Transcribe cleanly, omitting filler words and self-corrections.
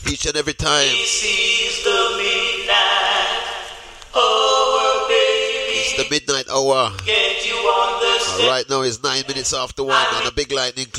each and every time. This is the midnight hour, baby. It's the midnight hour. Get you on the step. Right now it's 9 minutes after 1 on a big lightning